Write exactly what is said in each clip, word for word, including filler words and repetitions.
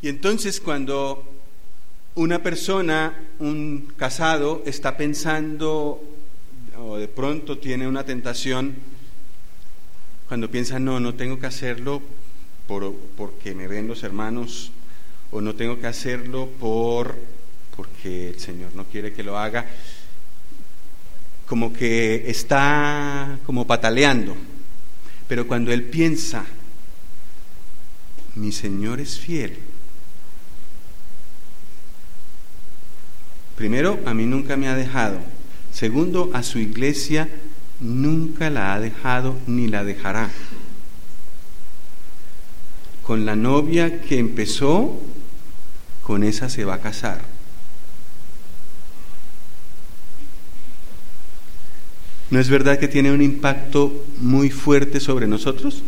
Y entonces cuando una persona, un casado, está pensando o de pronto tiene una tentación, cuando piensa, no, no tengo que hacerlo por, porque me ven los hermanos, o no tengo que hacerlo por porque el Señor no quiere que lo haga, como que está como pataleando. Pero cuando él piensa, mi Señor es fiel, primero, a mí nunca me ha dejado. Segundo, a su iglesia nunca la ha dejado ni la dejará. Con la novia que empezó, con esa se va a casar. ¿No es verdad que tiene un impacto muy fuerte sobre nosotros?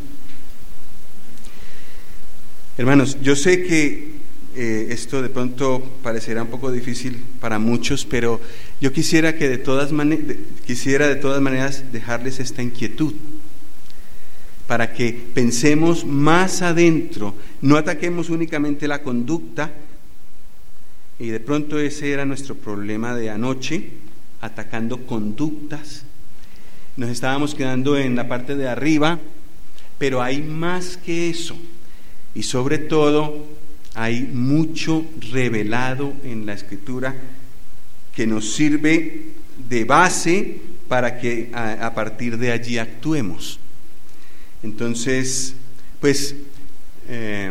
Hermanos, yo sé que Eh, esto de pronto parecerá un poco difícil para muchos, pero yo quisiera que de todas maneras, de, quisiera de todas maneras dejarles esta inquietud para que pensemos más adentro, no ataquemos únicamente la conducta, y de pronto ese era nuestro problema de anoche, atacando conductas. Nos estábamos quedando en la parte de arriba, pero hay más que eso, y sobre todo hay mucho revelado en la Escritura que nos sirve de base para que a, a partir de allí actuemos. Entonces, pues, eh,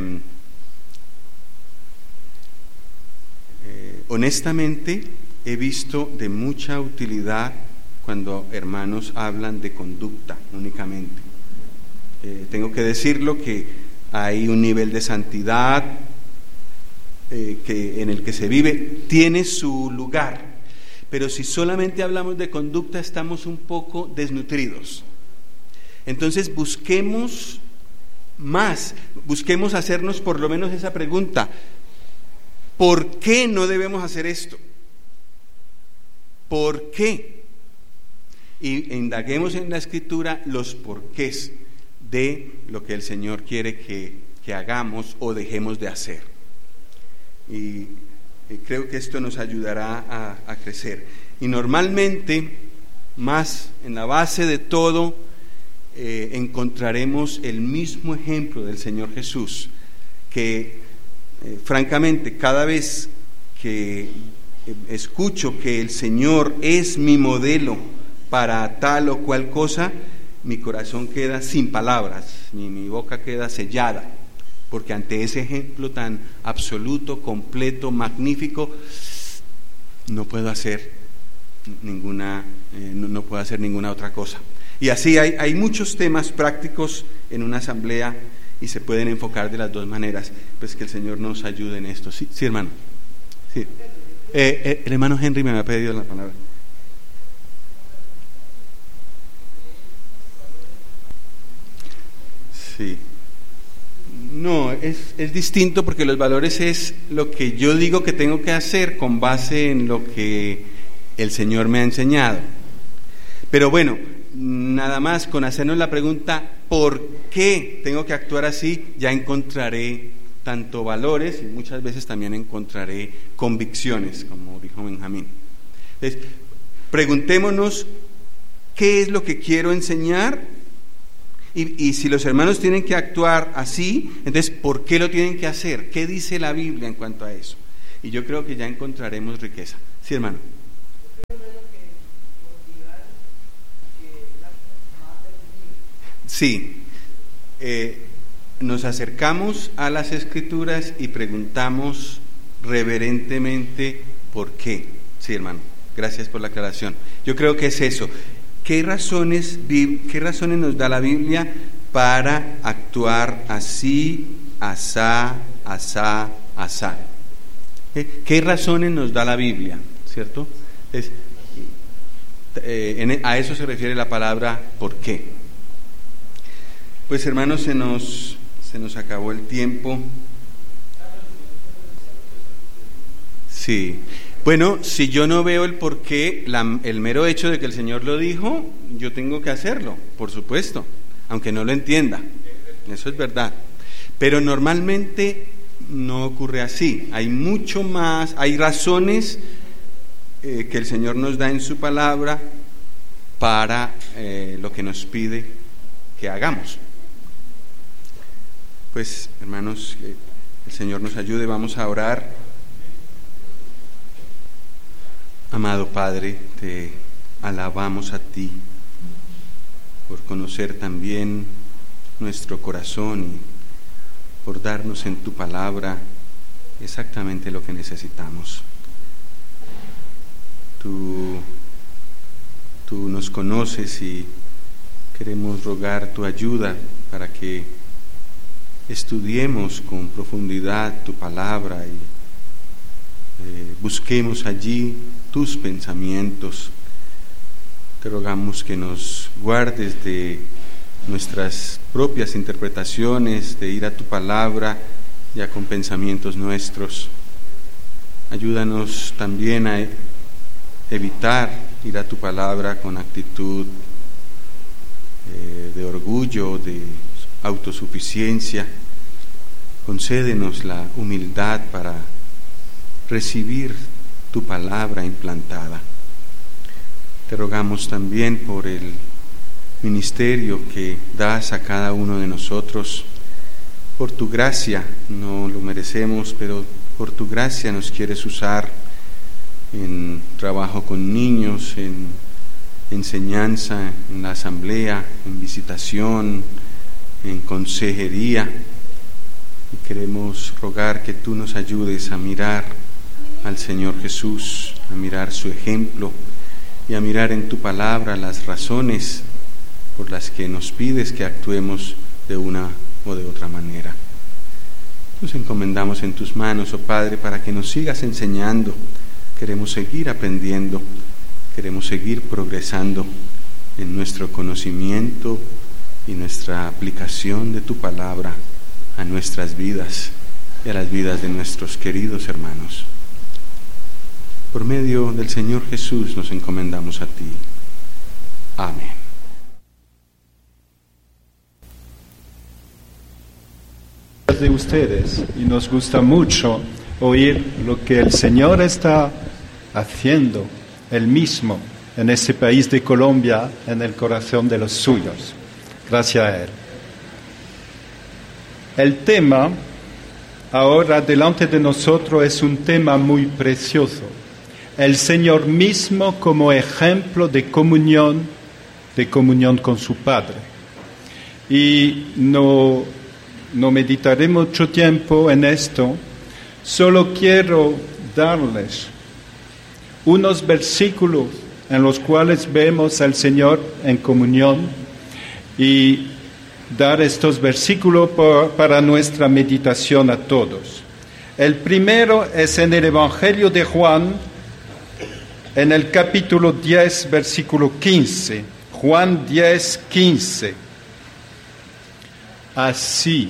eh, honestamente he visto de mucha utilidad cuando hermanos hablan de conducta únicamente. Eh, tengo que decirlo que hay un nivel de santidad Eh, que en el que se vive, tiene su lugar, pero si solamente hablamos de conducta estamos un poco desnutridos. Entonces busquemos más, busquemos hacernos por lo menos esa pregunta: ¿por qué no debemos hacer esto? ¿Por qué? Y indaguemos en la Escritura los porqués de lo que el Señor quiere que, que hagamos o dejemos de hacer. Y creo que esto nos ayudará a, a crecer. Y normalmente, más en la base de todo, eh, encontraremos el mismo ejemplo del Señor Jesús, que eh, francamente cada vez que eh, escucho que el Señor es mi modelo para tal o cual cosa, mi corazón queda sin palabras, mi, mi boca queda sellada, porque ante ese ejemplo tan absoluto, completo, magnífico, no puedo hacer ninguna, eh, no, no puedo hacer ninguna otra cosa. Y así hay, hay muchos temas prácticos en una asamblea y se pueden enfocar de las dos maneras. Pues que el Señor nos ayude en esto. Sí, sí hermano. Sí. Eh, eh, el hermano Henry me ha pedido la palabra. Sí. No, es, es distinto, porque los valores es lo que yo digo que tengo que hacer con base en lo que el Señor me ha enseñado. Pero bueno, nada más con hacernos la pregunta ¿por qué tengo que actuar así? Ya encontraré tanto valores y muchas veces también encontraré convicciones, como dijo Benjamín. Entonces, preguntémonos ¿qué es lo que quiero enseñar? Y, y si los hermanos tienen que actuar así, entonces ¿por qué lo tienen que hacer? ¿Qué dice la Biblia en cuanto a eso? Y yo creo que ya encontraremos riqueza. Sí, hermano. Sí, eh, nos acercamos a las Escrituras y preguntamos reverentemente ¿por qué? Sí, hermano, gracias por la aclaración. Yo creo que es eso. ¿Qué razones, qué razones nos da la Biblia para actuar así, asá, asá, asá? ¿Qué, qué razones nos da la Biblia? ¿Cierto? Es, eh, en, a eso se refiere la palabra ¿por qué? Pues hermanos, se nos, se nos acabó el tiempo. Sí. Bueno, si yo no veo el porqué, la, el mero hecho de que el Señor lo dijo, yo tengo que hacerlo, por supuesto, aunque no lo entienda. Eso es verdad. Pero normalmente no ocurre así. Hay mucho más, hay razones eh, que el Señor nos da en su palabra para eh, lo que nos pide que hagamos. Pues, hermanos, que el Señor nos ayude, vamos a orar. Amado Padre, te alabamos a ti por conocer también nuestro corazón y por darnos en tu palabra exactamente lo que necesitamos. Tú, tú nos conoces y queremos rogar tu ayuda para que estudiemos con profundidad tu palabra y eh, busquemos allí tus pensamientos. Te rogamos que nos guardes de nuestras propias interpretaciones, de ir a tu palabra ya con pensamientos nuestros. Ayúdanos también a evitar ir a tu palabra con actitud eh, de orgullo, de autosuficiencia. Concédenos la humildad para recibir tu palabra implantada. Te rogamos también por el ministerio que das a cada uno de nosotros, por tu gracia. No lo merecemos, pero por tu gracia nos quieres usar en trabajo con niños, en enseñanza, en la asamblea, en visitación, en consejería. Y queremos rogar que tú nos ayudes a mirar al Señor Jesús, a mirar su ejemplo y a mirar en tu palabra las razones por las que nos pides que actuemos de una o de otra manera. Nos encomendamos en tus manos, oh Padre, para que nos sigas enseñando. Queremos seguir aprendiendo, queremos seguir progresando en nuestro conocimiento y nuestra aplicación de tu palabra a nuestras vidas y a las vidas de nuestros queridos hermanos. Por medio del Señor Jesús nos encomendamos a ti. Amén. De ustedes, y nos gusta mucho oír lo que el Señor está haciendo Él mismo en ese país de Colombia, en el corazón de los suyos. Gracias a Él. El tema ahora delante de nosotros es un tema muy precioso. El Señor mismo como ejemplo de comunión, de comunión con su Padre. Y no, no meditaré mucho tiempo en esto, solo quiero darles unos versículos en los cuales vemos al Señor en comunión y dar estos versículos por, para nuestra meditación a todos. El primero es en el Evangelio de Juan, en el capítulo diez, versículo quince. Juan diez, quince. Así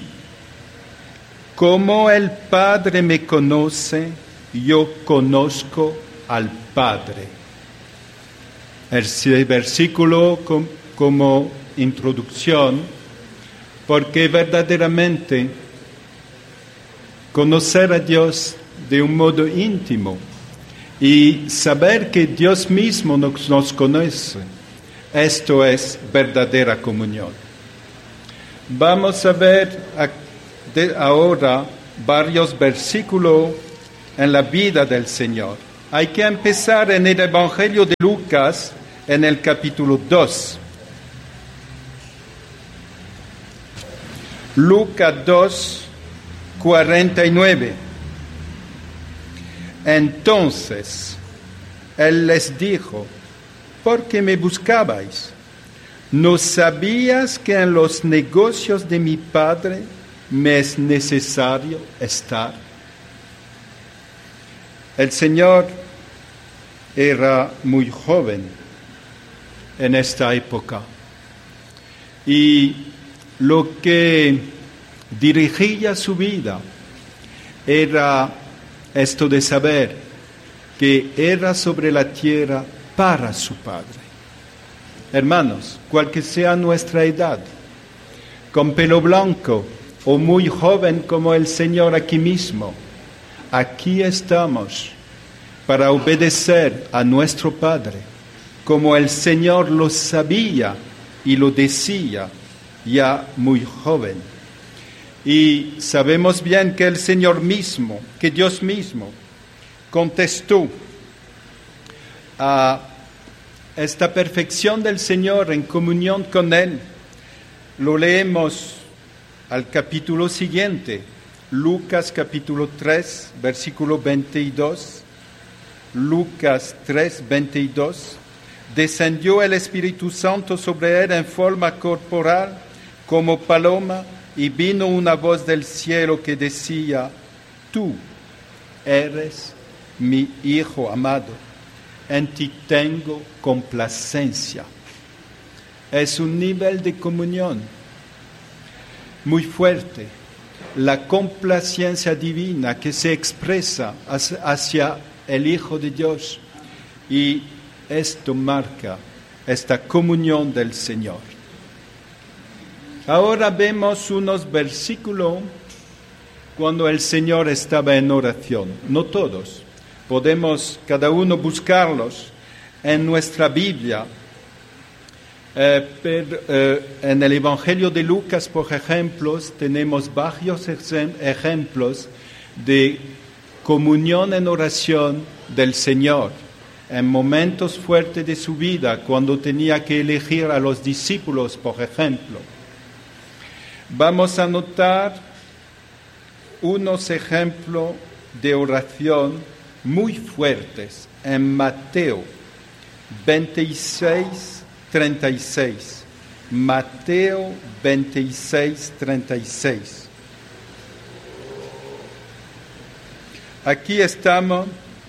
como el Padre me conoce, yo conozco al Padre. El versículo com, como introducción, porque verdaderamente conocer a Dios de un modo íntimo y saber que Dios mismo nos, nos conoce, esto es verdadera comunión. Vamos a ver de ahora varios versículos en la vida del Señor. Hay que empezar en el Evangelio de Lucas, en el capítulo dos. Lucas dos, cuarenta y nueve. Entonces, Él les dijo, ¿por qué me buscabais? ¿No sabías que en los negocios de mi Padre me es necesario estar? El Señor era muy joven en esta época y lo que dirigía su vida era esto de saber que era sobre la tierra para su Padre. Hermanos, cual que sea nuestra edad, con pelo blanco, o muy joven como el Señor aquí mismo. Aquí estamos para obedecer a nuestro Padre, como el Señor lo sabía y lo decía ya muy joven. Y sabemos bien que el Señor mismo, que Dios mismo, contestó a esta perfección del Señor en comunión con Él. Lo leemos al capítulo siguiente, Lucas capítulo tres, versículo veintidós. Lucas tres, veintidós. Descendió el Espíritu Santo sobre él en forma corporal como paloma, y vino una voz del cielo que decía: tú eres mi Hijo amado, en ti tengo complacencia. Es un nivel de comunión muy fuerte, la complacencia divina que se expresa hacia el Hijo de Dios, y esto marca esta comunión del Señor. Ahora vemos unos versículos cuando el Señor estaba en oración, no todos, podemos cada uno buscarlos en nuestra Biblia. Eh, pero, eh, en el Evangelio de Lucas, por ejemplo, tenemos varios ejemplos de comunión en oración del Señor en momentos fuertes de su vida, cuando tenía que elegir a los discípulos, por ejemplo. Vamos a notar unos ejemplos de oración muy fuertes en Mateo veintiséis, treinta y seis. Mateo veintiséis, treinta y seis. Aquí estamos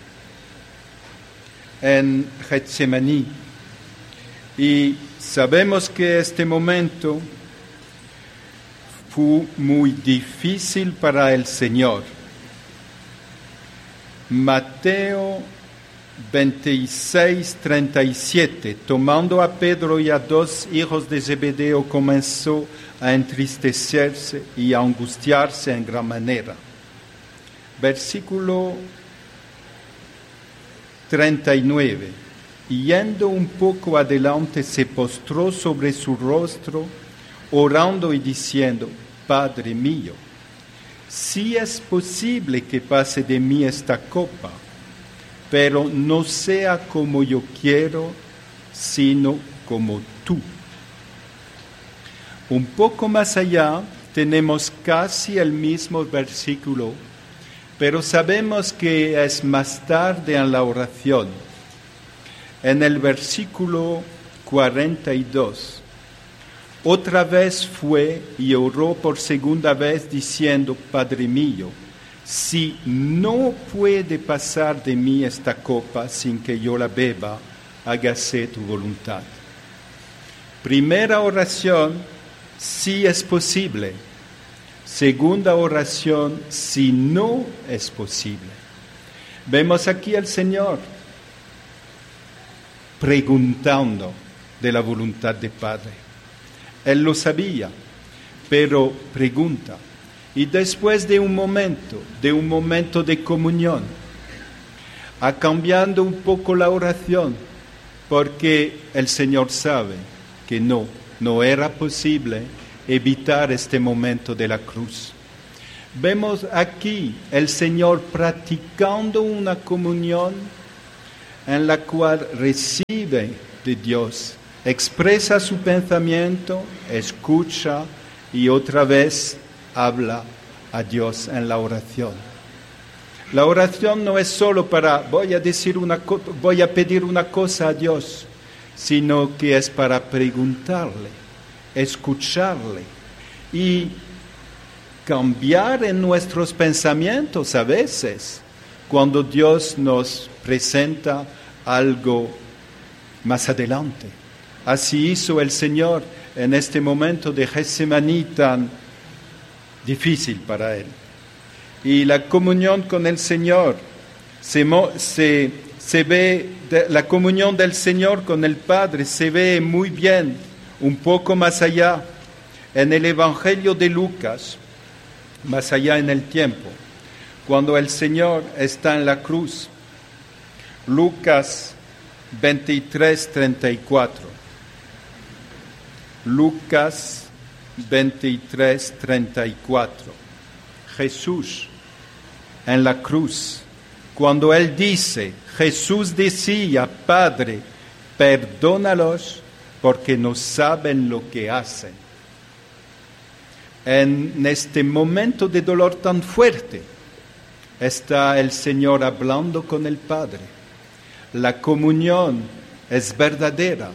en Getsemaní y sabemos que este momento fue muy difícil para el Señor. Mateo veintiséis, treinta y siete. Tomando a Pedro y a dos hijos de Zebedeo, comenzó a entristecerse y a angustiarse en gran manera. Versículo treinta y nueve. Yendo un poco adelante, se postró sobre su rostro, orando y diciendo: Padre mío, si es posible que pase de mí esta copa, pero no sea como yo quiero, sino como tú. Un poco más allá tenemos casi el mismo versículo, pero sabemos que es más tarde en la oración. En el versículo cuarenta y dos, otra vez fue y oró por segunda vez diciendo: Padre mío, si no puede pasar de mí esta copa sin que yo la beba, hágase tu voluntad. Primera oración: si es posible. Segunda oración: si no es posible. Vemos aquí al Señor preguntando de la voluntad del Padre. Él lo sabía, pero pregunta. Y después de un momento, de un momento de comunión, ha cambiado un poco la oración, porque el Señor sabe que no, no era posible evitar este momento de la cruz. Vemos aquí el Señor practicando una comunión en la cual recibe de Dios, expresa su pensamiento, escucha y otra vez habla a Dios en la oración. La oración no es solo para voy a decir una co- voy a pedir una cosa a Dios, sino que es para preguntarle, escucharle y cambiar en nuestros pensamientos a veces cuando Dios nos presenta algo más adelante. Así hizo el Señor en este momento de Getsemaní tan difícil para Él. Y la comunión con el Señor, se, se, se ve, de, la comunión del Señor con el Padre se ve muy bien un poco más allá en el Evangelio de Lucas, más allá en el tiempo, cuando el Señor está en la cruz. Lucas veintitrés, treinta y cuatro. Lucas veintitrés, treinta y cuatro. Jesús en la cruz, cuando Él dice, Jesús decía, Padre, perdónalos porque no saben lo que hacen. En este momento de dolor tan fuerte, está el Señor hablando con el Padre. La comunión es verdadera.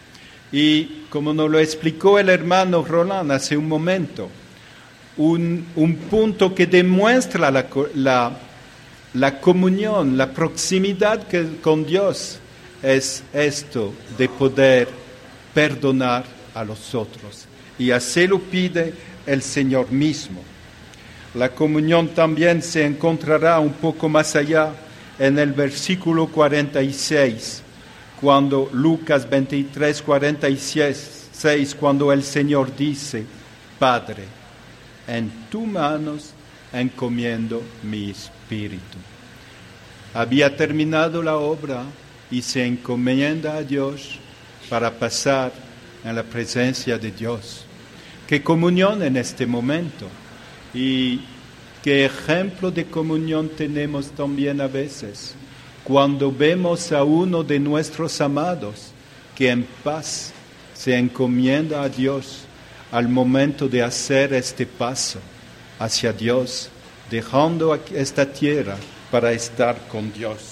Y como nos lo explicó el hermano Roland hace un momento, un, un punto que demuestra la, la, la comunión, la proximidad que, con Dios, es esto de poder perdonar a los otros. Y así lo pide el Señor mismo. La comunión también se encontrará un poco más allá en el versículo cuarenta y seis, cuando Lucas veintitrés, cuarenta y seis, cuando el Señor dice, Padre, en tus manos encomiendo mi espíritu. Había terminado la obra y se encomienda a Dios para pasar en la presencia de Dios. Qué comunión en este momento. Y qué ejemplo de comunión tenemos también a veces cuando vemos a uno de nuestros amados que en paz se encomienda a Dios al momento de hacer este paso hacia Dios, dejando esta tierra para estar con Dios.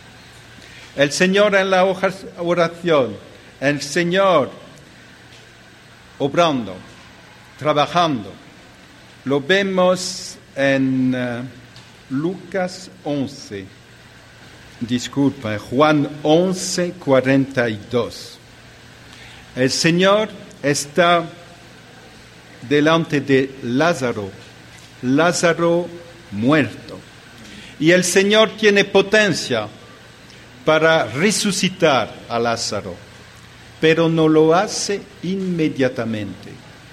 El Señor en la oración, el Señor obrando, trabajando. Lo vemos en uh, Lucas once, disculpa, Juan once, cuarenta y dos. El Señor está delante de Lázaro, Lázaro muerto. Y el Señor tiene potencia para resucitar a Lázaro, pero no lo hace inmediatamente.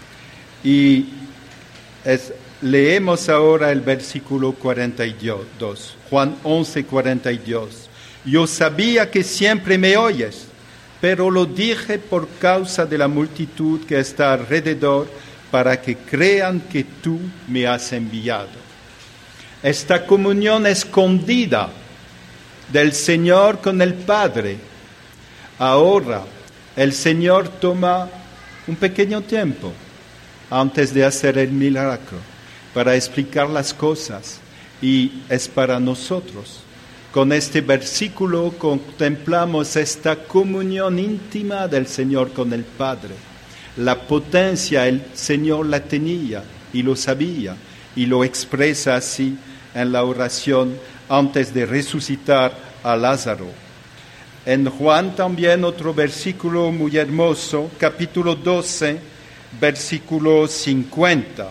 Y es, leemos ahora el versículo cuarenta y dos, Juan once, cuarenta y dos. Yo sabía que siempre me oyes, pero lo dije por causa de la multitud que está alrededor, para que crean que tú me has enviado. Esta comunión escondida del Señor con el Padre, ahora el Señor toma un pequeño tiempo antes de hacer el milagro para explicar las cosas, y es para nosotros. Con este versículo contemplamos esta comunión íntima del Señor con el Padre. La potencia el Señor la tenía y lo sabía, y lo expresa así en la oración antes de resucitar a Lázaro. En Juan también otro versículo muy hermoso, capítulo doce, versículo cincuenta.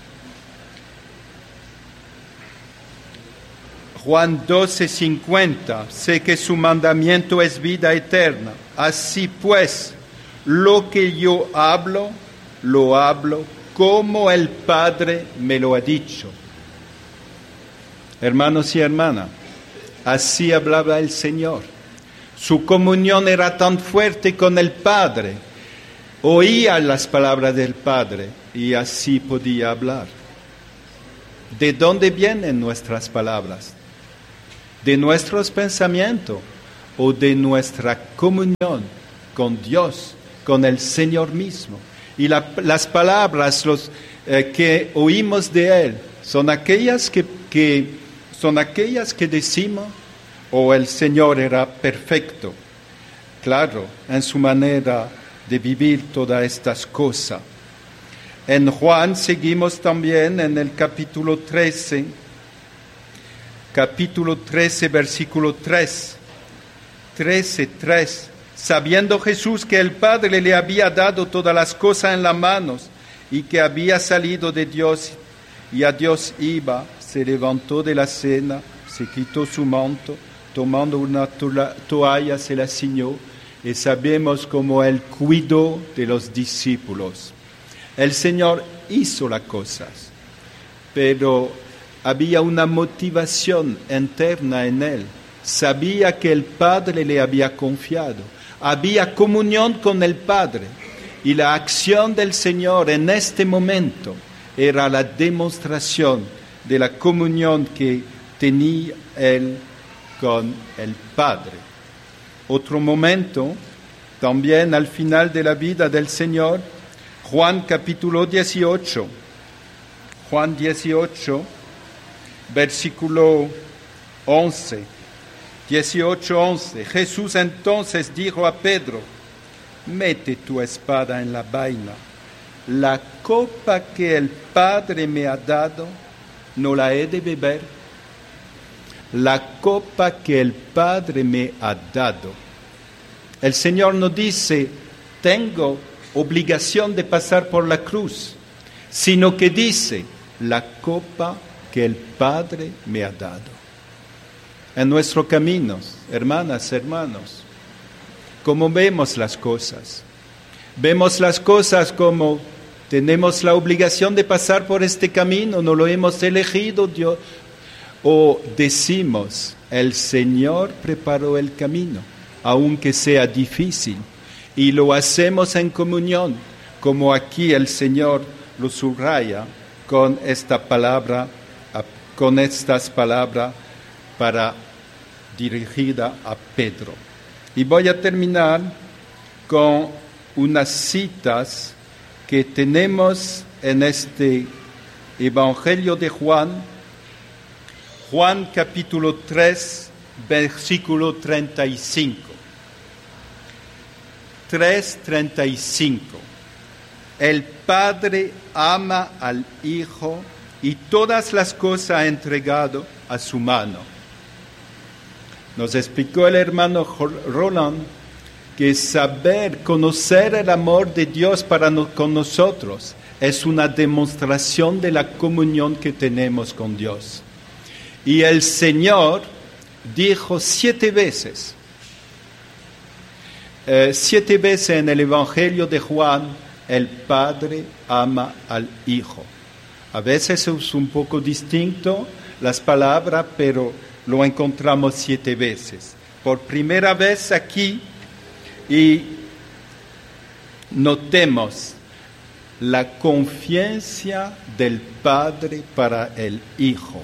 Juan doce, cincuenta. Sé que su mandamiento es vida eterna. Así pues, lo que yo hablo, lo hablo como el Padre me lo ha dicho. Hermanos y hermanas, así hablaba el Señor. Su comunión era tan fuerte con el Padre. Oía las palabras del Padre y así podía hablar. ¿De dónde vienen nuestras palabras? ¿De nuestros pensamientos o de nuestra comunión con Dios, con el Señor mismo? Y la, las palabras los, eh, que oímos de Él son aquellas que, que, son aquellas que decimos, o el Señor era perfecto, claro, en su manera de vivir todas estas cosas. En Juan seguimos también en el capítulo trece, capítulo trece, versículo tres, trece, tres. Sabiendo Jesús que el Padre le había dado todas las cosas en las manos y que había salido de Dios y a Dios iba, se levantó de la cena, se quitó su manto, tomando una toalla se la ciñó, y sabemos cómo Él cuidó de los discípulos. El Señor hizo las cosas, pero había una motivación interna en él. Sabía que el Padre le había confiado. Había comunión con el Padre. Y la acción del Señor en este momento era la demostración de la comunión que tenía él con el Padre. Otro momento, también al final de la vida del Señor, Juan capítulo dieciocho. Juan dieciocho, versículo once. dieciocho, once. Jesús entonces dijo a Pedro: mete tu espada en la vaina. La copa que el Padre me ha dado, ¿no la he de beber? La copa que el Padre me ha dado. El Señor no dice, tengo obligación de pasar por la cruz, sino que dice, la copa que el Padre me ha dado. En nuestros caminos, hermanas, hermanos, ¿cómo vemos las cosas? Vemos las cosas como tenemos la obligación de pasar por este camino, no lo hemos elegido Dios, o decimos, el Señor preparó el camino, aunque sea difícil, y lo hacemos en comunión, como aquí el Señor lo subraya con esta palabra, con estas palabras para dirigida a Pedro. Y voy a terminar con unas citas que tenemos en este Evangelio de Juan, Juan capítulo tres, versículo treinta y cinco. tres, treinta y cinco. El Padre ama al Hijo y todas las cosas ha entregado a su mano. Nos explicó el hermano Roland que saber, conocer el amor de Dios para no, con nosotros es una demostración de la comunión que tenemos con Dios. Y el Señor dijo siete veces, eh, siete veces en el Evangelio de Juan, el Padre ama al Hijo. A veces es un poco distinto las palabras, pero lo encontramos siete veces. Por primera vez aquí, y notemos la confianza del Padre para el Hijo.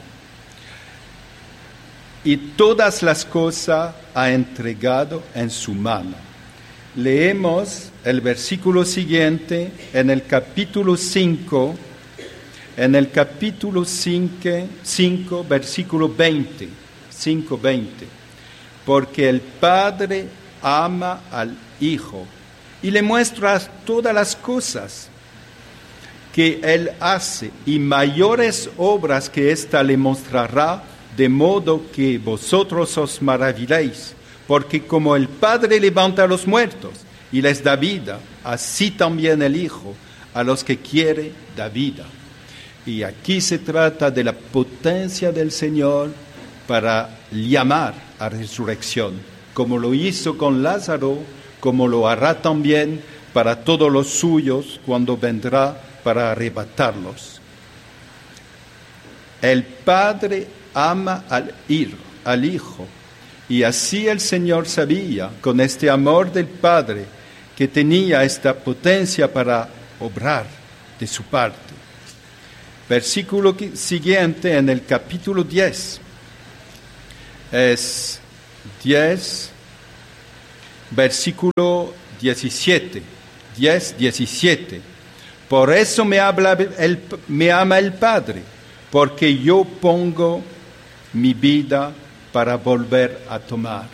Y todas las cosas ha entregado en su mano. Leemos el versículo siguiente en el capítulo cinco, en el capítulo cinco, versículo veinte, cinco, veinte. Porque el Padre ama al Hijo y le muestra todas las cosas que Él hace, y mayores obras que ésta le mostrará, de modo que vosotros os maravilléis, porque como el Padre levanta a los muertos y les da vida, así también el Hijo a los que quiere da vida. Y aquí se trata de la potencia del Señor para llamar a resurrección, como lo hizo con Lázaro, como lo hará también para todos los suyos cuando vendrá para arrebatarlos. El Padre ama al Hijo, y así el Señor sabía, con este amor del Padre, que tenía esta potencia para obrar de su parte. Versículo siguiente en el capítulo diez. Es diez, versículo diecisiete. diez, diecisiete. Por eso me, habla el, me ama el Padre, porque yo pongo mi vida para volver a tomar.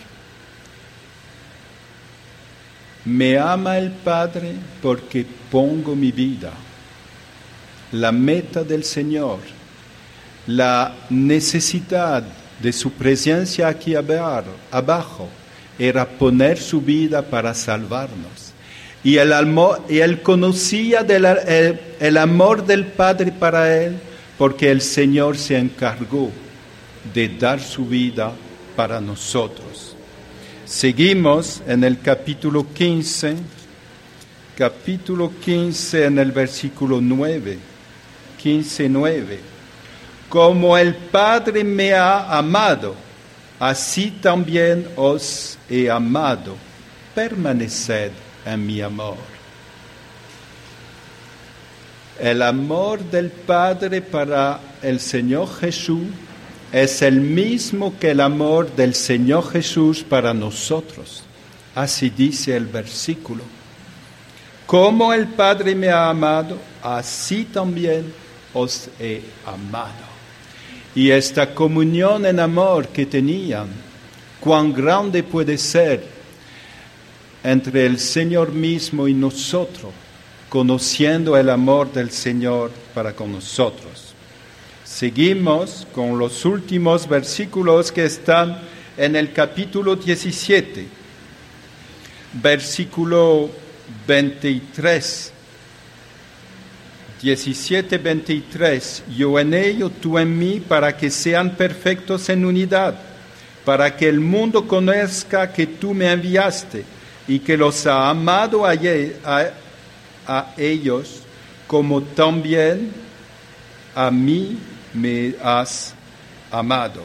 Me ama el Padre porque pongo mi vida. La meta del Señor, la necesidad de su presencia aquí abajo, era poner su vida para salvarnos. Y él, y él conocía del, el, el amor del Padre para él, porque el Señor se encargó de dar su vida para nosotros. Seguimos en el capítulo quince, capítulo quince en el versículo nueve, quince, nueve. como el Padre me ha amado, así también os he amado. Permaneced en mi amor. El amor del Padre para el Señor Jesús es el mismo que el amor del Señor Jesús para nosotros. Así dice el versículo. Como el Padre me ha amado, así también os he amado. Y esta comunión en amor que tenían, cuán grande puede ser entre el Señor mismo y nosotros, conociendo el amor del Señor para con nosotros. Seguimos con los últimos versículos que están en el capítulo diecisiete, versículo veintitrés. diecisiete, veintitrés. Yo en ello, tú en mí, para que sean perfectos en unidad, para que el mundo conozca que tú me enviaste y que los ha amado a, a, a ellos como también a mí me has amado.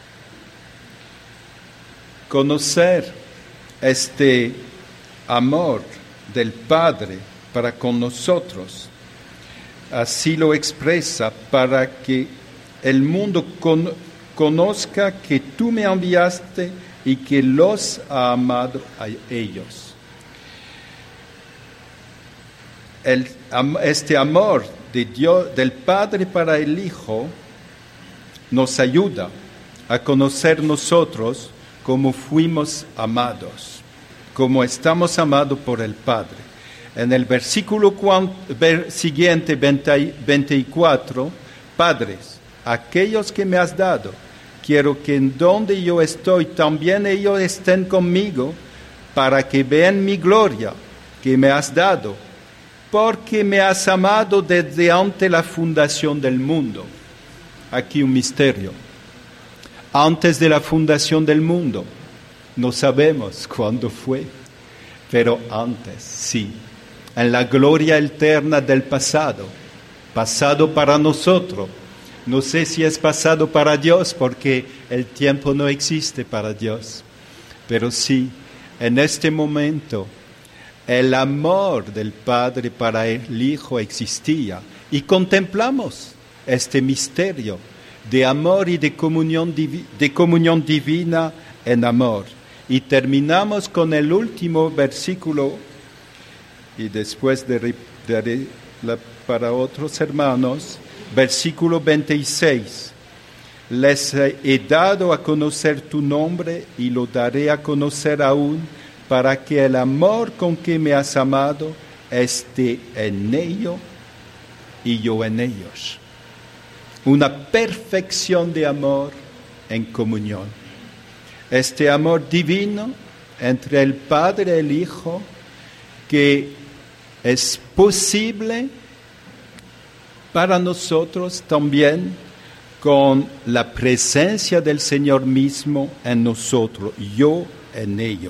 Conocer este amor del Padre para con nosotros, así lo expresa, para que el mundo con, conozca que tú me enviaste y que los ha amado a ellos. El, este amor de Dios, del Padre para el Hijo, nos ayuda a conocer nosotros cómo fuimos amados, cómo estamos amados por el Padre. En el versículo siguiente, veinticuatro, Padres, aquellos que me has dado, quiero que en donde yo estoy también ellos estén conmigo, para que vean mi gloria que me has dado, porque me has amado desde antes la fundación del mundo. Aquí un misterio. Antes de la fundación del mundo, no sabemos cuándo fue, pero antes sí. En la gloria eterna del pasado, pasado para nosotros. No sé si es pasado para Dios, porque el tiempo no existe para Dios, pero sí, en este momento, el amor del Padre para el Hijo existía, y contemplamos este misterio de amor y de comunión, divi- de comunión divina en amor. Y terminamos con el último versículo, y después de, daré la, para otros hermanos, versículo veintiséis. Les he dado a conocer tu nombre y lo daré a conocer aún, para que el amor con que me has amado esté en ellos y yo en ellos. Una perfección de amor en comunión. Este amor divino entre el Padre y el Hijo, que es posible para nosotros también con la presencia del Señor mismo en nosotros, yo en ello.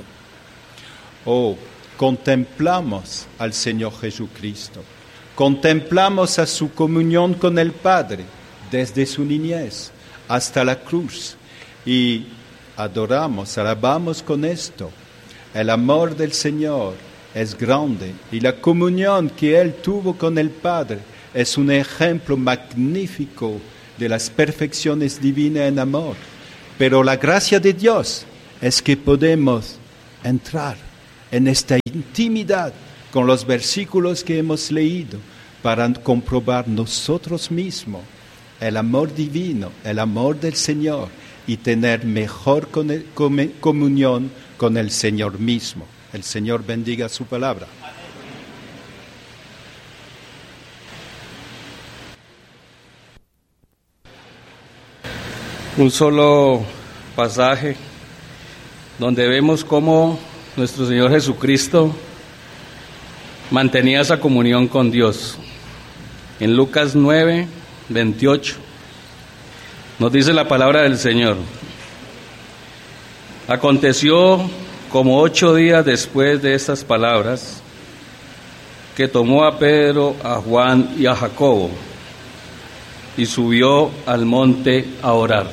Oh, contemplamos al Señor Jesucristo, contemplamos a su comunión con el Padre desde su niñez hasta la cruz y adoramos, alabamos con esto. El amor del Señor es grande y la comunión que Él tuvo con el Padre es un ejemplo magnífico de las perfecciones divinas en amor. Pero la gracia de Dios es que podemos entrar en esta intimidad con los versículos que hemos leído para comprobar nosotros mismos el amor divino, el amor del Señor y tener mejor comunión con el Señor mismo. El Señor bendiga su palabra. Un solo pasaje donde vemos cómo nuestro Señor Jesucristo mantenía esa comunión con Dios. En Lucas nueve, veintiocho, nos dice la palabra del Señor. Aconteció como ocho días después de estas palabras, que tomó a Pedro, a Juan y a Jacobo, y subió al monte a orar.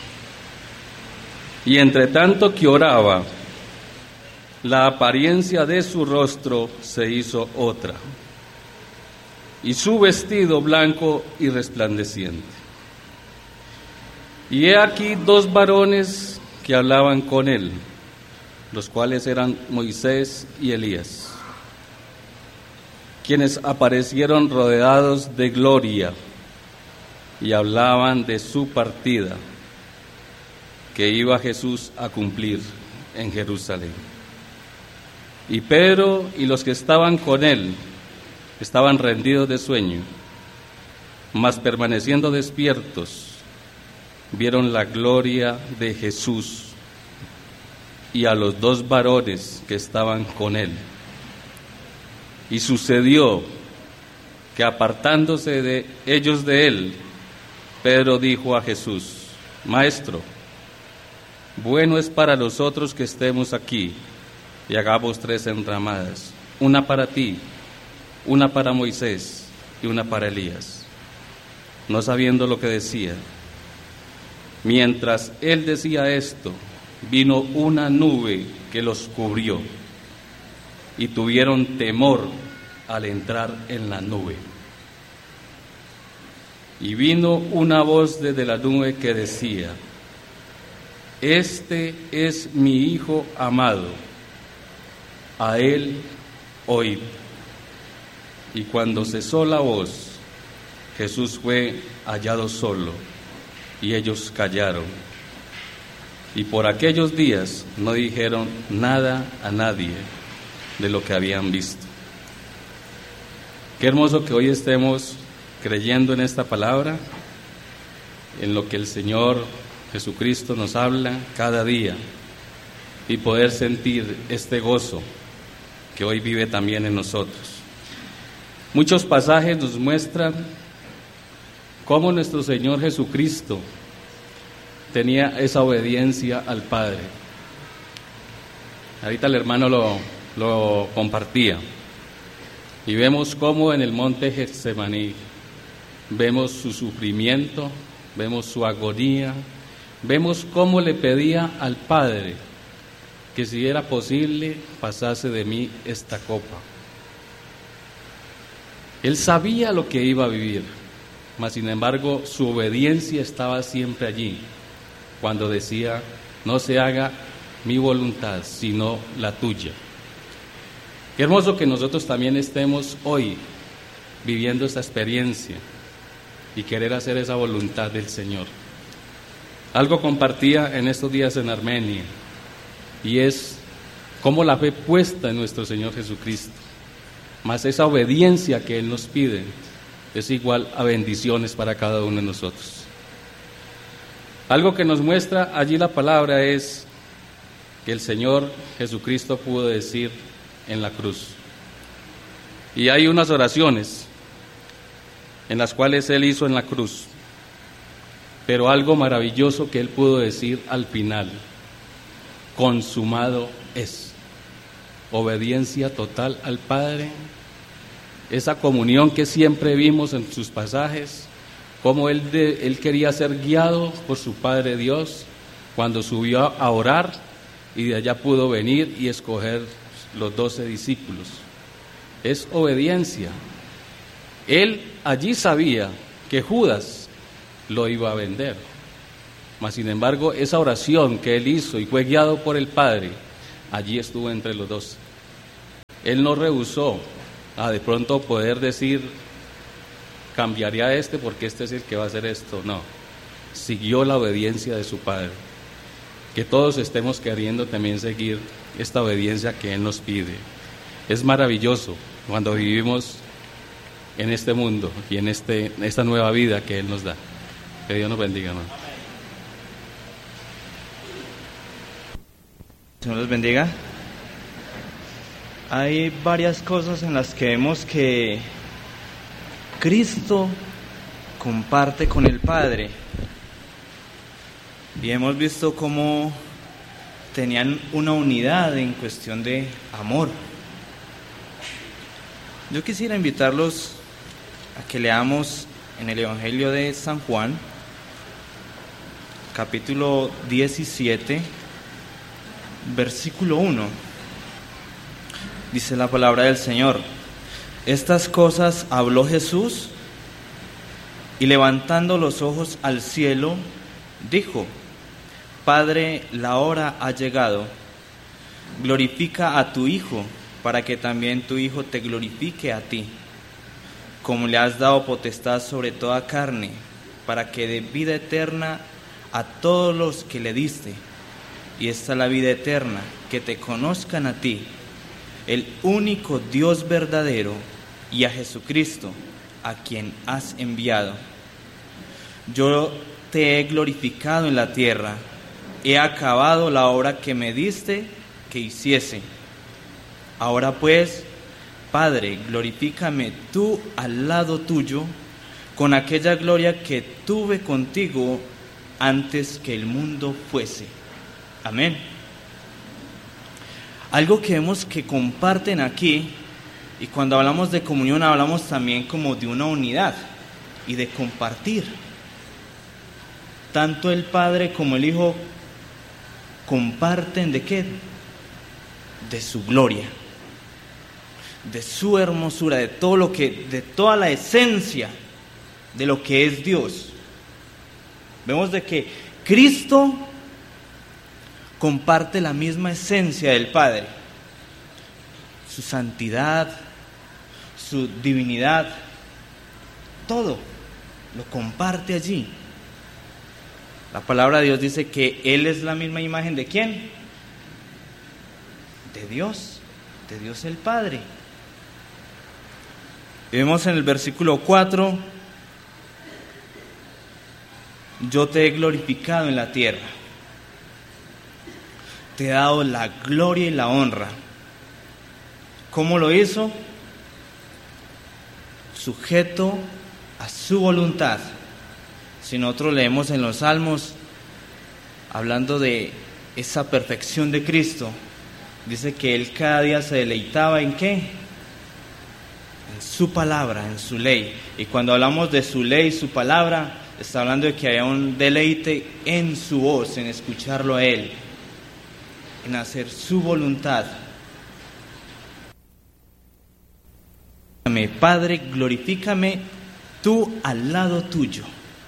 Y entre tanto que oraba, la apariencia de su rostro se hizo otra, y su vestido blanco y resplandeciente. Y he aquí dos varones que hablaban con él, los cuales eran Moisés y Elías, quienes aparecieron rodeados de gloria y hablaban de su partida que iba Jesús a cumplir en Jerusalén. Y Pedro y los que estaban con él estaban rendidos de sueño, mas permaneciendo despiertos, vieron la gloria de Jesús y a los dos varones que estaban con él. Y sucedió que apartándose de ellos de él, Pedro dijo a Jesús: Maestro, bueno es para nosotros que estemos aquí y hagamos tres enramadas, una para ti, una para Moisés y una para Elías. No sabiendo lo que decía, mientras él decía esto, vino una nube que los cubrió y tuvieron temor al entrar en la nube. Y vino una voz desde la nube que decía: Este es mi Hijo amado, a él oíd. Y cuando cesó la voz, Jesús fue hallado solo, y ellos callaron. Y por aquellos días no dijeron nada a nadie de lo que habían visto. Qué hermoso que hoy estemos creyendo en esta palabra, en lo que el Señor Jesucristo nos habla cada día, y poder sentir este gozo que hoy vive también en nosotros. Muchos pasajes nos muestran cómo nuestro Señor Jesucristo tenía esa obediencia al Padre. Ahorita el hermano lo, lo compartía, y vemos cómo en el monte Getsemaní vemos su sufrimiento, vemos su agonía, vemos cómo le pedía al Padre que si era posible pasase de mí esta copa. Él sabía lo que iba a vivir, mas sin embargo su obediencia estaba siempre allí, cuando decía: no se haga mi voluntad, sino la tuya. Qué hermoso que nosotros también estemos hoy viviendo esta experiencia y querer hacer esa voluntad del Señor. Algo compartía en estos días en Armenia, y es cómo la fe puesta en nuestro Señor Jesucristo, más esa obediencia que Él nos pide, es igual a bendiciones para cada uno de nosotros. Algo que nos muestra allí la palabra es que el Señor Jesucristo pudo decir en la cruz. Y hay unas oraciones en las cuales Él hizo en la cruz, pero algo maravilloso que Él pudo decir al final: consumado es. Obediencia total al Padre, esa comunión que siempre vimos en sus pasajes, cómo él, de, él quería ser guiado por su Padre Dios cuando subió a orar, y de allá pudo venir y escoger los doce discípulos. Es obediencia. Él allí sabía que Judas lo iba a vender, mas sin embargo esa oración que él hizo y fue guiado por el Padre, allí estuvo entre los dos. Él no rehusó a de pronto poder decir: cambiaría a este porque este es el que va a hacer esto. No, siguió la obediencia de su Padre. Que todos estemos queriendo también seguir esta obediencia que Él nos pide. Es maravilloso cuando vivimos en este mundo y en este, esta nueva vida que Él nos da. Que Dios nos bendiga, ¿no? Señor los bendiga. Hay varias cosas en las que vemos que Cristo comparte con el Padre, y hemos visto cómo tenían una unidad en cuestión de amor. Yo quisiera invitarlos a que leamos en el Evangelio de San Juan, capítulo diecisiete, versículo uno. Dice la palabra del Señor: estas cosas habló Jesús, y levantando los ojos al cielo, dijo: Padre, la hora ha llegado, glorifica a tu Hijo, para que también tu Hijo te glorifique a ti, como le has dado potestad sobre toda carne, para que dé vida eterna a todos los que le diste. Y esta es la vida eterna, que te conozcan a ti, el único Dios verdadero, y a Jesucristo, a quien has enviado. Yo te he glorificado en la tierra, he acabado la obra que me diste que hiciese. Ahora pues, Padre, glorifícame tú al lado tuyo, con aquella gloria que tuve contigo antes que el mundo fuese. Amén. Algo que vemos que comparten aquí, y cuando hablamos de comunión hablamos también como de una unidad y de compartir. Tanto el Padre como el Hijo comparten ¿de qué? De su gloria, de su hermosura, de todo lo que, de toda la esencia de lo que es Dios. Vemos de que Cristo comparte la misma esencia del Padre, su santidad, su divinidad, todo lo comparte allí. La palabra de Dios dice que Él es la misma imagen ¿de quién? De Dios, de Dios el Padre. Y vemos en el versículo cuatro: yo te he glorificado en la tierra, te he dado la gloria y la honra. ¿Cómo lo hizo? Sujeto a su voluntad. Si nosotros leemos en los Salmos, hablando de esa perfección de Cristo, dice que Él cada día se deleitaba ¿en qué? En su palabra, en su ley. Y cuando hablamos de su ley, su palabra, está hablando de que había un deleite en su voz, en escucharlo a Él, en hacer su voluntad. Padre, glorifícame tú al lado tuyo,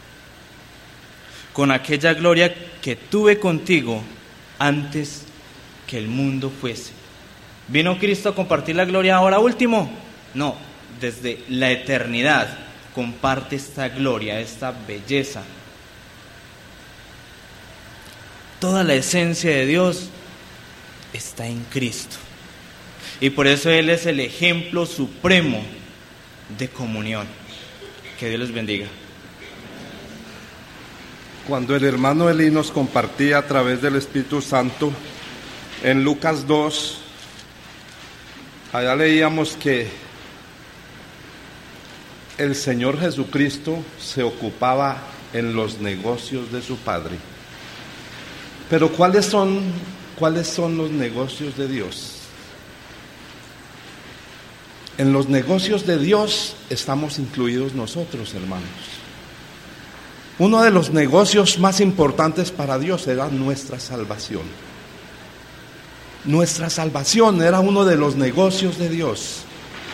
con aquella gloria que tuve contigo antes que el mundo fuese. ¿Vino Cristo a compartir la gloria ahora último? No, desde la eternidad comparte esta gloria, esta belleza. Toda la esencia de Dios está en Cristo. Y por eso Él es el ejemplo supremo de comunión. Que Dios les bendiga. Cuando el hermano Eli nos compartía a través del Espíritu Santo, en Lucas dos, allá leíamos que el Señor Jesucristo se ocupaba en los negocios de su Padre. Pero ¿cuáles son, cuáles son los negocios de Dios? En los negocios de Dios estamos incluidos nosotros, hermanos. Uno de los negocios más importantes para Dios era nuestra salvación. Nuestra salvación era uno de los negocios de Dios.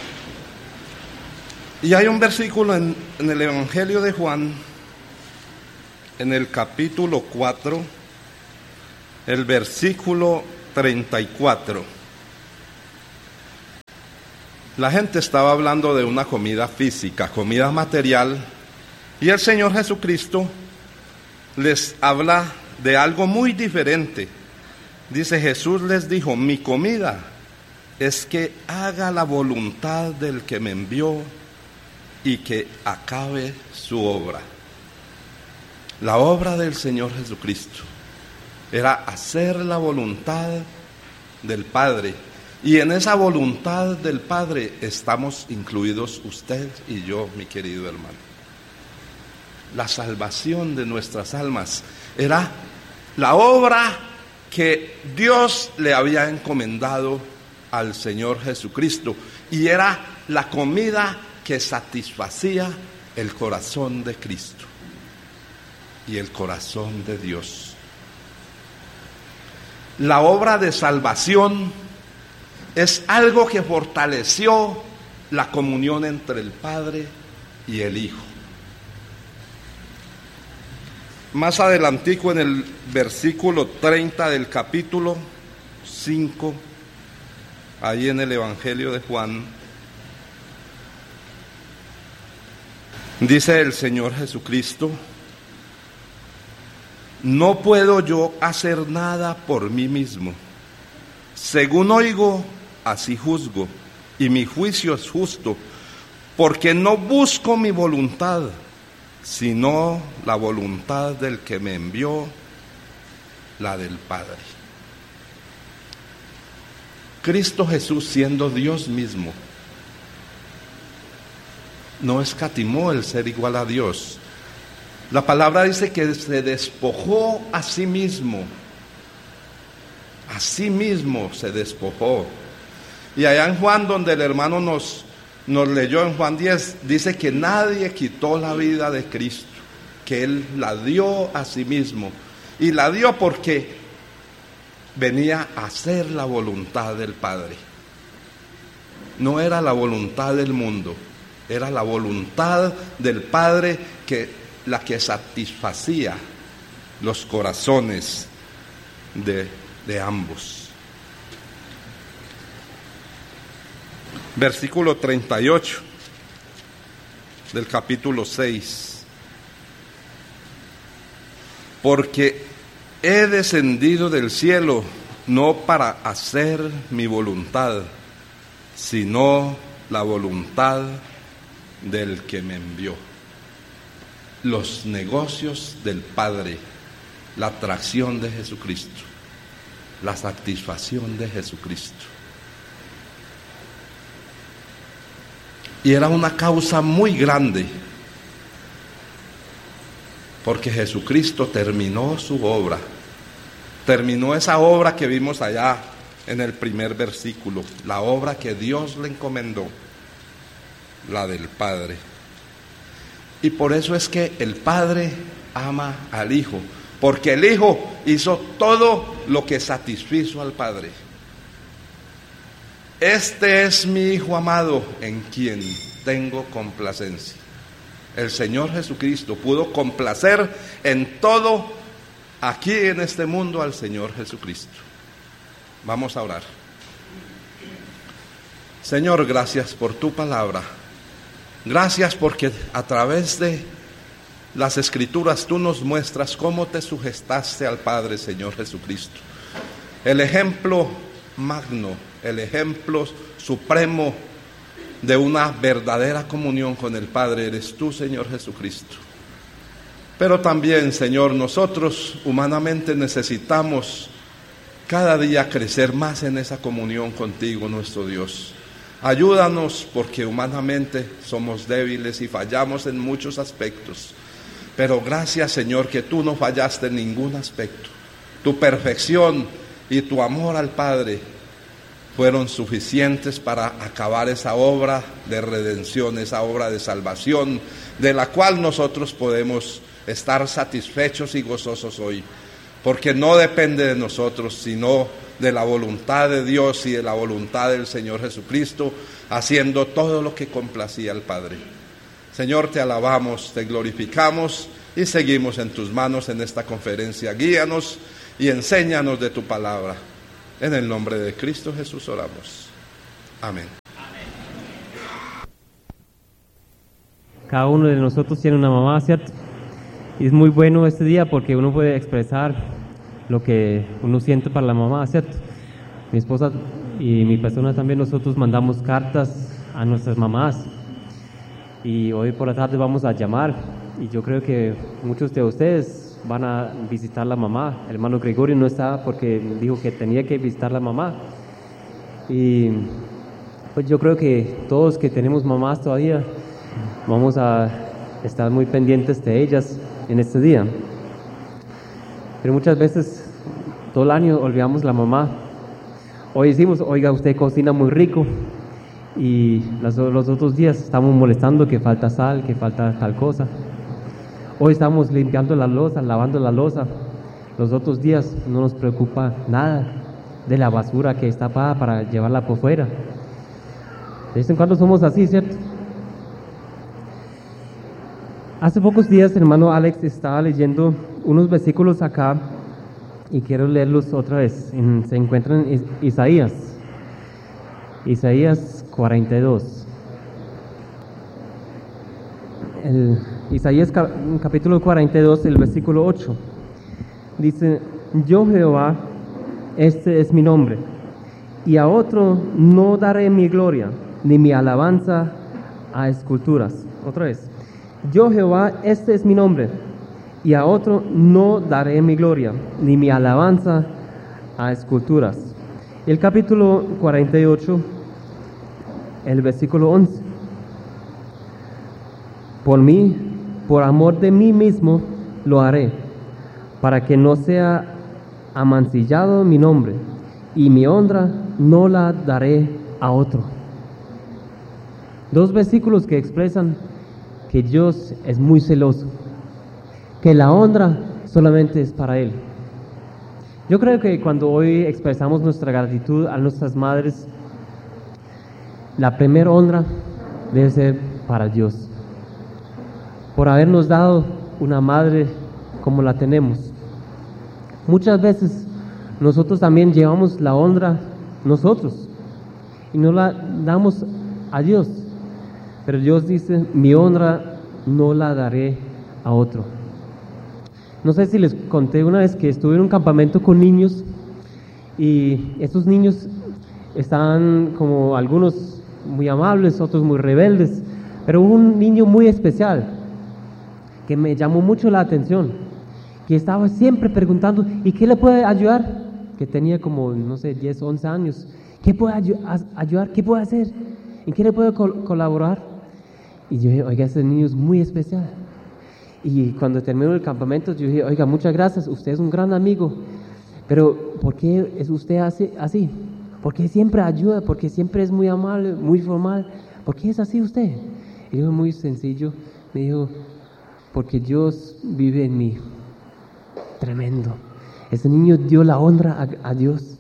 Y hay un versículo en, en el Evangelio de Juan, en el capítulo cuatro, el versículo treinta y cuatro. La gente estaba hablando de una comida física, comida material, y el Señor Jesucristo les habla de algo muy diferente. Dice, Jesús les dijo, mi comida es que haga la voluntad del que me envió y que acabe su obra. La obra del Señor Jesucristo era hacer la voluntad del Padre. Y en esa voluntad del Padre estamos incluidos usted y yo, mi querido hermano. La salvación de nuestras almas era la obra que Dios le había encomendado al Señor Jesucristo, y era la comida que satisfacía el corazón de Cristo y el corazón de Dios. La obra de salvación es algo que fortaleció la comunión entre el Padre y el Hijo. Más adelantico, en el versículo treinta del capítulo cinco, ahí en el Evangelio de Juan, dice el Señor Jesucristo: no puedo yo hacer nada por mí mismo. Según oigo, así juzgo, y mi juicio es justo, porque no busco mi voluntad, sino la voluntad del que me envió, la del Padre. Cristo Jesús, siendo Dios mismo, no escatimó el ser igual a Dios. La palabra dice que se despojó a sí mismo. A sí mismo se despojó. Y allá en Juan, donde el hermano nos, nos leyó en Juan diez, dice que nadie quitó la vida de Cristo, que Él la dio a sí mismo. Y la dio porque venía a hacer la voluntad del Padre. No era la voluntad del mundo, era la voluntad del Padre que la que satisfacía los corazones de, de ambos. Versículo treinta y ocho del capítulo seis. Porque he descendido del cielo no para hacer mi voluntad, sino la voluntad del que me envió. Los negocios del Padre, la atracción de Jesucristo, la satisfacción de Jesucristo. Y era una causa muy grande, porque Jesucristo terminó su obra, terminó esa obra que vimos allá en el primer versículo, la obra que Dios le encomendó, la del Padre. Y por eso es que el Padre ama al Hijo, porque el Hijo hizo todo lo que satisfizo al Padre. Este es mi Hijo amado, en quien tengo complacencia. El Señor Jesucristo pudo complacer en todo aquí en este mundo al Señor Jesucristo. Vamos a orar. Señor, gracias por tu palabra. Gracias porque a través de las Escrituras tú nos muestras cómo te sujetaste al Padre, Señor Jesucristo. El ejemplo magno, el ejemplo supremo de una verdadera comunión con el Padre eres tú, Señor Jesucristo. Pero también, Señor, nosotros humanamente necesitamos cada día crecer más en esa comunión contigo, nuestro Dios. Ayúdanos, porque humanamente somos débiles y fallamos en muchos aspectos. Pero gracias, Señor, que tú no fallaste en ningún aspecto. Tu perfección y tu amor al Padre fueron suficientes para acabar esa obra de redención, esa obra de salvación, de la cual nosotros podemos estar satisfechos y gozosos hoy. Porque no depende de nosotros, sino de la voluntad de Dios y de la voluntad del Señor Jesucristo, haciendo todo lo que complacía al Padre. Señor, te alabamos, te glorificamos y seguimos en tus manos en esta conferencia. Guíanos y enséñanos de tu palabra. En el nombre de Cristo Jesús oramos. Amén. Cada uno de nosotros tiene una mamá, ¿cierto? Y es muy bueno este día porque uno puede expresar lo que uno siente para la mamá, ¿cierto? Mi esposa y mi persona también, nosotros mandamos cartas a nuestras mamás. Y hoy por la tarde vamos a llamar. Y yo creo que muchos de ustedes van a visitar a la mamá. El hermano Gregorio no está porque dijo que tenía que visitar a la mamá. Y pues yo creo que todos que tenemos mamás todavía vamos a estar muy pendientes de ellas en este día. Pero muchas veces todo el año olvidamos la mamá. Hoy decimos, oiga, usted cocina muy rico. y los, los otros días estamos molestando que falta sal, que falta tal cosa. Hoy estamos limpiando la loza, lavando la loza. Los otros días no nos preocupa nada de la basura que está para, para llevarla por fuera. De vez en cuando somos así, ¿cierto? Hace pocos días el hermano Alex estaba leyendo unos versículos acá y quiero leerlos otra vez. En, se encuentran en Isaías, Isaías cuarenta y dos. El, Isaías capítulo cuarenta y dos, el versículo ocho. Dice: yo Jehová, este es mi nombre, y a otro no daré mi gloria, ni mi alabanza a esculturas. Otra vez. Yo Jehová, este es mi nombre, y a otro no daré mi gloria, ni mi alabanza a esculturas. El capítulo cuarenta y ocho, el versículo once. Por mí, por amor de mí mismo, lo haré, para que no sea amancillado mi nombre, y mi honra no la daré a otro. Dos versículos que expresan que Dios es muy celoso, que la honra solamente es para Él. Yo creo que cuando hoy expresamos nuestra gratitud a nuestras madres, la primera honra debe ser para Dios, por habernos dado una madre como la tenemos. Muchas veces nosotros también llevamos la honra nosotros y no la damos a Dios, pero Dios dice: mi honra no la daré a otro. No sé si les conté una vez que estuve en un campamento con niños y estos niños estaban como algunos muy amables, otros muy rebeldes, pero hubo un niño muy especial que me llamó mucho la atención, que estaba siempre preguntando: ¿y qué le puede ayudar? Que tenía como, no sé, diez, once años. ¿Qué puede ayu- ayudar? ¿Qué puede hacer? ¿En qué le puedo col- colaborar? Y yo dije: oiga, ese niño es muy especial. Y cuando terminó el campamento, yo dije: oiga, muchas gracias, usted es un gran amigo, pero ¿por qué es usted así? así? ¿Por qué siempre ayuda? ¿Por qué siempre es muy amable, muy formal? ¿Por qué es así usted? Y yo, muy sencillo, me dijo: porque Dios vive en mí. Tremendo. Ese niño dio la honra a, a Dios.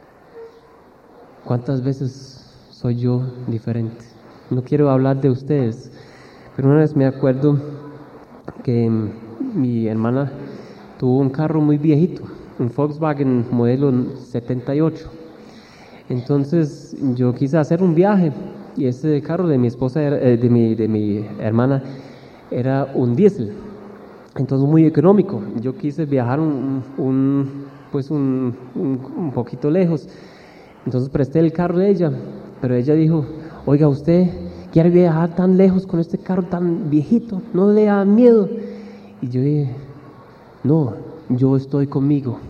¿Cuántas veces soy yo diferente? No quiero hablar de ustedes, pero una vez me acuerdo que mi hermana tuvo un carro muy viejito, un Volkswagen modelo setenta y ocho. Entonces yo quise hacer un viaje y ese carro de mi esposa, era, eh, de, mi, de mi hermana, era un diésel, entonces muy económico. Yo quise viajar un, un, pues un, un, un poquito lejos, entonces presté el carro de ella, pero ella dijo: oiga, usted quiere viajar tan lejos con este carro tan viejito, ¿no le da miedo? Y yo dije: no, yo estoy conmigo,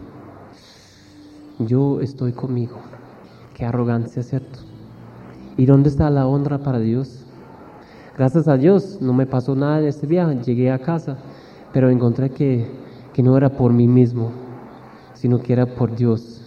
yo estoy conmigo. Qué arrogancia, ¿cierto? ¿Y dónde está la honra para Dios? Gracias a Dios no me pasó nada de este viaje, llegué a casa, pero encontré que, que no era por mí mismo, sino que era por Dios.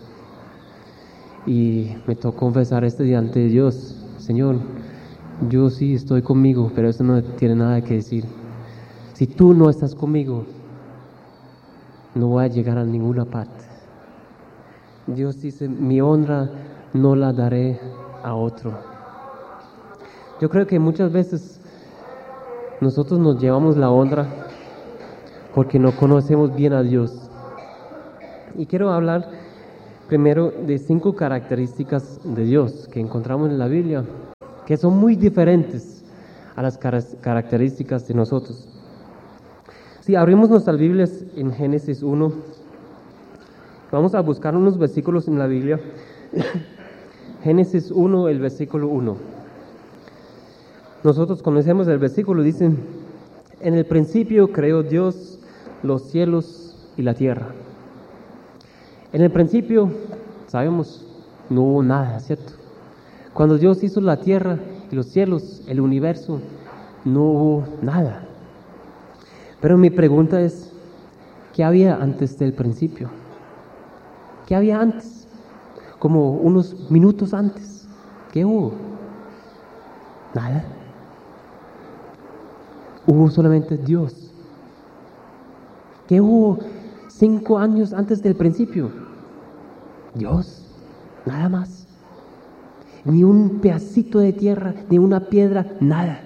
Y me tocó confesar este día ante Dios: Señor, yo sí estoy conmigo, pero eso no tiene nada que decir. Si tú no estás conmigo, no voy a llegar a ninguna parte. Dios dice: mi honra no la daré a otro. Yo creo que muchas veces nosotros nos llevamos la honra porque no conocemos bien a Dios. Y quiero hablar primero de cinco características de Dios que encontramos en la Biblia, que son muy diferentes a las características de nosotros. Si abrimos nuestras Biblias en Génesis uno, vamos a buscar unos versículos en la Biblia. Génesis uno, el versículo uno. Nosotros conocemos el versículo, dice: en el principio creó Dios los cielos y la tierra. En el principio, sabemos, no hubo nada, ¿cierto? Cuando Dios hizo la tierra y los cielos, el universo, no hubo nada. Pero mi pregunta es: ¿qué había antes del principio? ¿Qué había antes? Como unos minutos antes. ¿Qué hubo? Nada. Hubo solamente Dios. ¿Qué hubo cinco años antes del principio? Dios, nada más. Ni un pedacito de tierra, ni una piedra, nada.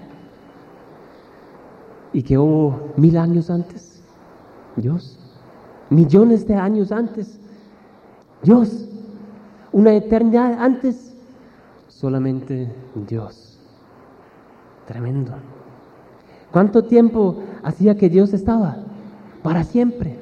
¿Y qué hubo mil años antes? Dios. Millones de años antes. Dios. Una eternidad antes. Solamente Dios. Tremendo. ¿Cuánto tiempo hacía que Dios estaba? Para siempre.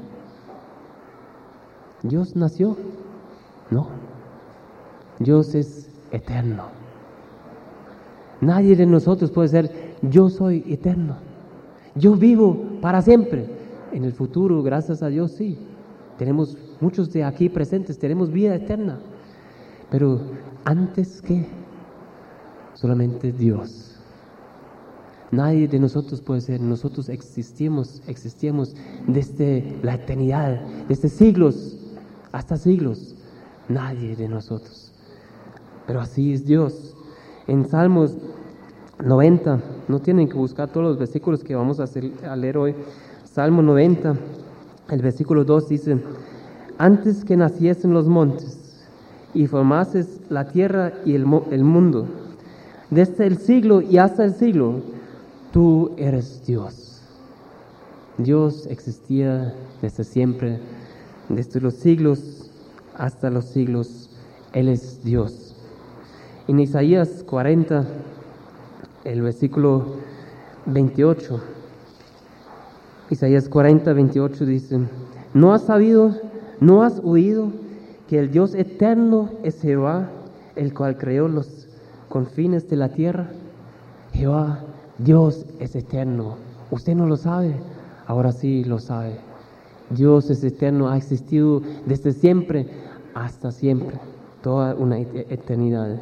¿Dios nació? No. Dios es eterno. Nadie de nosotros puede ser, yo soy eterno. Yo vivo para siempre. En el futuro, gracias a Dios, sí. Tenemos muchos de aquí presentes, tenemos vida eterna. Pero antes que solamente Dios. Nadie de nosotros puede ser. Nosotros existimos, existimos desde la eternidad, desde siglos hasta siglos. Nadie de nosotros. Pero así es Dios. En Salmos noventa, no tienen que buscar todos los versículos que vamos a, hacer, a leer hoy. Salmo noventa, el versículo dos dice: antes que naciesen los montes y formases la tierra y el, el mundo, desde el siglo y hasta el siglo, tú eres Dios. Dios existía desde siempre, desde los siglos hasta los siglos. Él es Dios. En Isaías cuarenta, el versículo veintiocho, Isaías cuarenta, veintiocho dice: ¿no has sabido, no has oído que el Dios eterno es Jehová, el cual creó los confines de la tierra? Jehová, Dios es eterno. ¿Usted no lo sabe? Ahora sí lo sabe. Dios es eterno, ha existido desde siempre hasta siempre, toda una eternidad.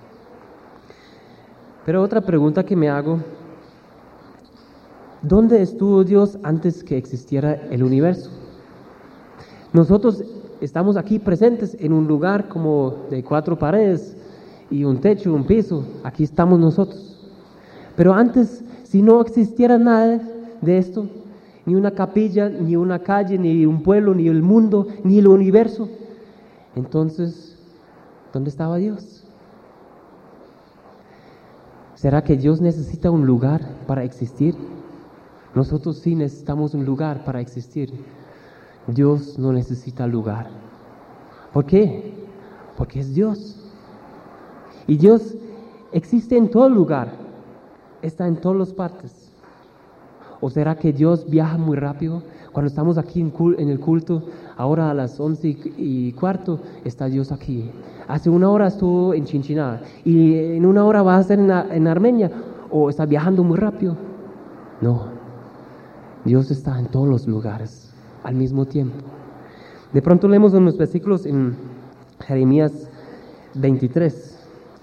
Pero otra pregunta que me hago: ¿dónde estuvo Dios antes que existiera el universo? Nosotros estamos aquí presentes en un lugar como de cuatro paredes y un techo, un piso. Aquí estamos nosotros. Pero antes, si no existiera nada de esto, ni una capilla, ni una calle, ni un pueblo, ni el mundo, ni el universo, entonces, ¿dónde estaba Dios? ¿Será que Dios necesita un lugar para existir? Nosotros sí necesitamos un lugar para existir. Dios no necesita lugar. ¿Por qué? Porque es Dios. Y Dios existe en todo lugar. Está en todas las partes. ¿O será que Dios viaja muy rápido? Cuando estamos aquí en el culto, ahora a las once y cuarto, está Dios aquí. Hace una hora estuvo en Chinchiná y en una hora va a estar en, en Armenia. ¿O está viajando muy rápido? No. Dios está en todos los lugares al mismo tiempo. De pronto leemos unos versículos en Jeremías veintitrés.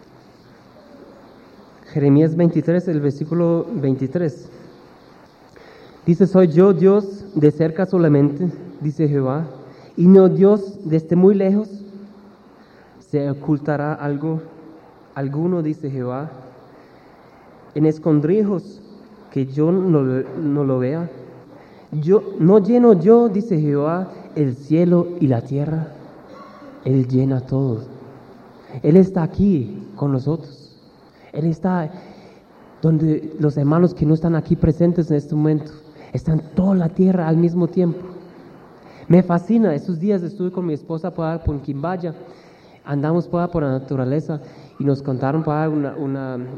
Jeremías veintitrés, el versículo veintitrés. Dice: soy yo Dios de cerca solamente, dice Jehová, y no Dios desde muy lejos. ¿Se ocultará algo, alguno, dice Jehová, en escondrijos que yo no, no lo vea? Yo, ¿no lleno yo, dice Jehová, el cielo y la tierra? Él llena todo. Él está aquí con nosotros. Él está donde los hermanos que no están aquí presentes en este momento, están toda la tierra al mismo tiempo. Me fascina. Estos días estuve con mi esposa por, por Quimbaya. Andamos por, por la naturaleza y nos contaron para una, una